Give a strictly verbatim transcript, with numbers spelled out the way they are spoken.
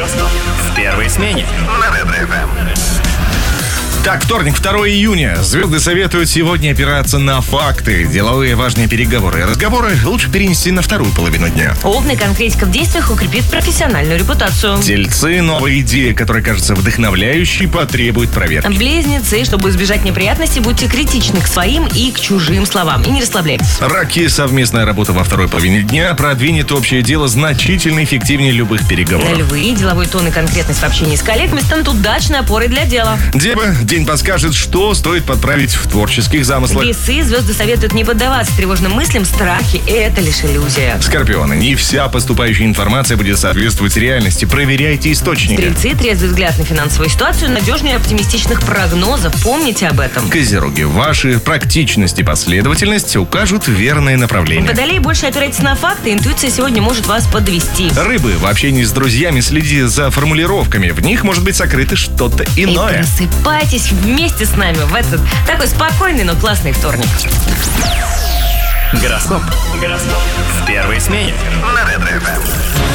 Гороскоп в первой смене на Ретро-ФМ. Так, вторник, второго июня. Звезды советуют сегодня опираться на факты. Деловые важные переговоры и разговоры лучше перенести на вторую половину дня. Овны, конкретика в действиях укрепит профессиональную репутацию. Тельцы, новая идея, которая кажется вдохновляющей, потребует проверки. Близнецы, чтобы избежать неприятностей, будьте критичны к своим и к чужим словам. И не расслабляйтесь. Раки, совместная работа во второй половине дня продвинет общее дело значительно эффективнее любых переговоров. Львы, деловой тон и конкретность в общении с коллегами станут удачной опорой для дела. Девы, день подскажет, что стоит подправить в творческих замыслах. Весы, звезды советуют не поддаваться тревожным мыслям, страхи – это лишь иллюзия. Скорпионы, не вся поступающая информация будет соответствовать реальности. Проверяйте источники. Стрельцы, трезвый взгляд на финансовую ситуацию надежнее оптимистичных прогнозов. Помните об этом. Козероги, ваши практичность и последовательность укажут верное направление. Водолей, больше опирайтесь на факты, интуиция сегодня может вас подвести. Рыбы, в общении с друзьями следи за формулировками. В них может быть сокрыто что-то иное. И просыпайтесь вместе с нами в этот такой спокойный, но классный вторник. Гороскоп. Гороскоп в первой смене на Ретро-ФМ.